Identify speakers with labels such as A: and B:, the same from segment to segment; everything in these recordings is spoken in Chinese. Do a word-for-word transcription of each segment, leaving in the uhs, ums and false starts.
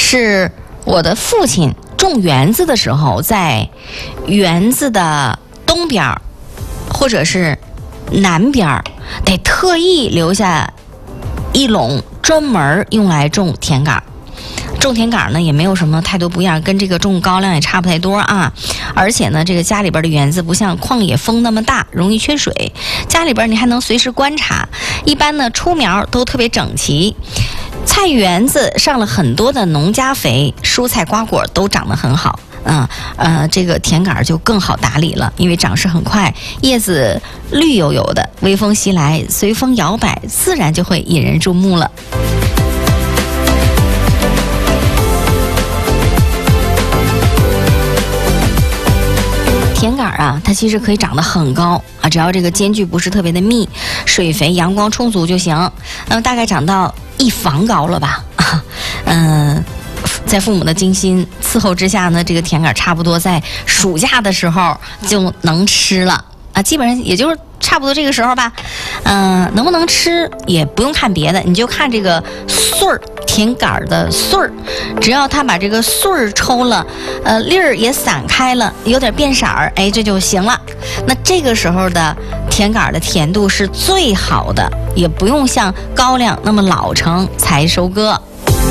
A: 是我的父亲种园子的时候，在园子的东边或者是南边得特意留下一垄专门用来种甜杆。种甜杆呢也没有什么太多不一样，跟这个种高粱也差不太多啊。而且呢，这个家里边的园子不像旷野风那么大，容易缺水。家里边你还能随时观察，一般呢出苗都特别整齐。菜园子上了很多的农家肥，蔬菜瓜果都长得很好。嗯呃，这个甜杆就更好打理了，因为长势很快，叶子绿油油的，微风袭来，随风摇摆，自然就会引人注目了。甜杆啊，它其实可以长得很高啊，只要这个间距不是特别的密，水肥阳光充足就行。那么大概长到一房高了吧，嗯、呃，在父母的精心伺候之下呢，这个甜杆差不多在暑假的时候就能吃了啊，基本上也就是差不多这个时候吧。嗯、呃，能不能吃也不用看别的，你就看这个穗儿。甜杆的穗儿，只要它把这个穗儿抽了，呃，粒儿也散开了，有点变色儿，哎，这就行了。那这个时候的甜杆的甜度是最好的，也不用像高粱那么老成才收割。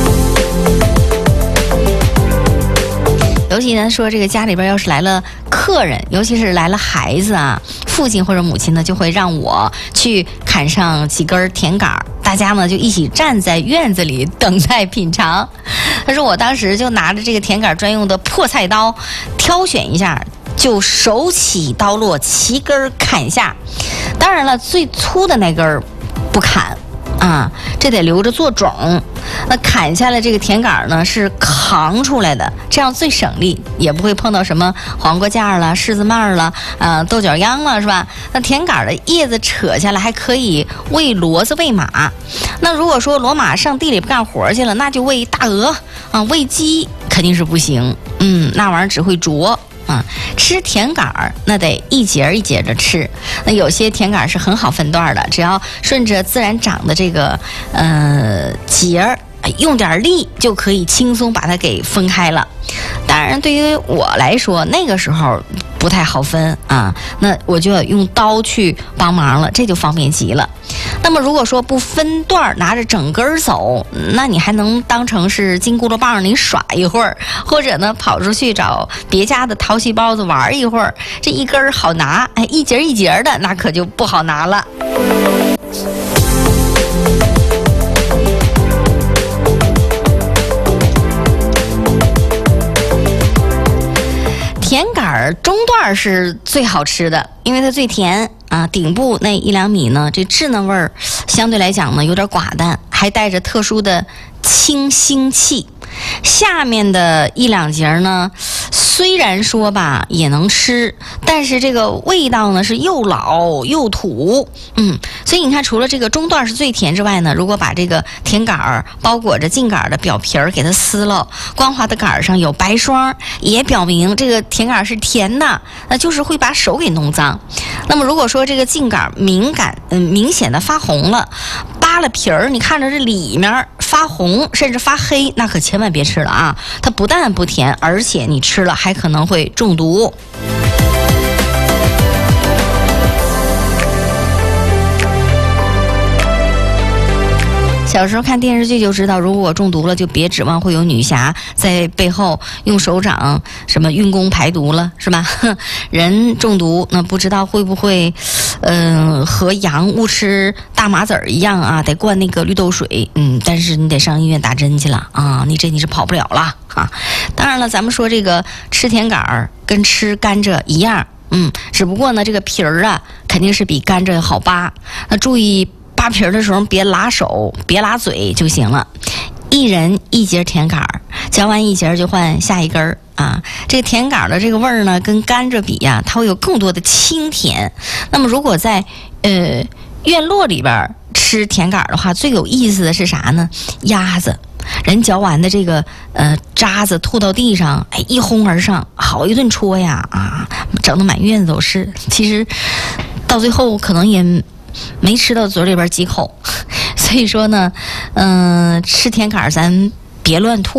A: 尤其呢，说这个家里边要是来了客人，尤其是来了孩子啊，父亲或者母亲呢，就会让我去砍上几根甜杆，大家呢就一起站在院子里等待品尝。他说我当时就拿着这个甜杆专用的破菜刀，挑选一下，就手起刀落，齐根砍下。当然了，最粗的那根不砍。啊，这得留着做种。那砍下来这个甜杆呢是扛出来的，这样最省力，也不会碰到什么黄瓜架了、柿子蔓了、呃豆角秧了，是吧？那甜杆的叶子扯下来还可以喂骡子、喂马。那如果说骡马上地里干活去了，那就喂大鹅啊，喂鸡肯定是不行。嗯，那玩意儿只会啄。啊，吃甜杆儿那得一节一节的吃，那有些甜杆是很好分段的，只要顺着自然长的这个呃节儿，用点力就可以轻松把它给分开了。当然，对于我来说，那个时候不太好分啊，那我就要用刀去帮忙了，这就方便极了。那么如果说不分段拿着整根走，那你还能当成是金箍噜棒你耍一会儿，或者呢跑出去找别家的淘气包子玩一会儿，这一根好拿，哎，一节一节的那可就不好拿了。甜杆中段是最好吃的，因为它最甜啊。顶部那一两米呢，这稚嫩味儿相对来讲呢有点寡淡，还带着特殊的清腥气。下面的一两节呢，虽然说吧也能吃，但是这个味道呢是又老又土。嗯，所以你看，除了这个中段是最甜之外呢，如果把这个甜杆儿包裹着净杆的表皮儿给它撕了，光滑的杆儿上有白霜，也表明这个甜杆是甜的，那就是会把手给弄脏。那么如果说这个净杆敏感嗯明显的发红了，扒了皮儿，你看着这里面发红甚至发黑，那可千万别吃了啊！它不但不甜，而且你吃了还可能会中毒。小时候看电视剧就知道，如果中毒了，就别指望会有女侠在背后用手掌什么运功排毒了，是吧？人中毒那不知道会不会，嗯、呃，和羊误吃大麻籽儿一样啊，得灌那个绿豆水，嗯，但是你得上医院打针去了啊，你这你是跑不了了啊。当然了，咱们说这个吃甜杆儿跟吃甘蔗一样，嗯，只不过呢，这个皮儿啊肯定是比甘蔗要好扒，那注意。扒皮儿的时候别拉手，别拉嘴就行了。一人一节甜杆儿，嚼完一节就换下一根儿啊。这个甜杆儿的这个味儿呢，跟甘蔗比呀、啊，它会有更多的清甜。那么如果在呃院落里边吃甜杆儿的话，最有意思的是啥呢？鸭子。人嚼完的这个呃渣子吐到地上，哎，一哄而上，好一顿戳呀啊，整得满院子都是。其实到最后可能也没吃到嘴里边几口，所以说呢，嗯、呃，吃甜杆咱别乱吐。